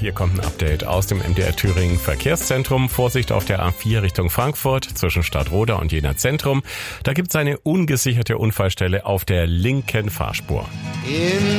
hier kommt ein Update aus dem MDR Thüringen Verkehrszentrum. Vorsicht auf der A4 Richtung Frankfurt zwischen Stadtroda und Jena Zentrum. Da gibt es eine ungesicherte Unfallstelle auf der linken Fahrspur.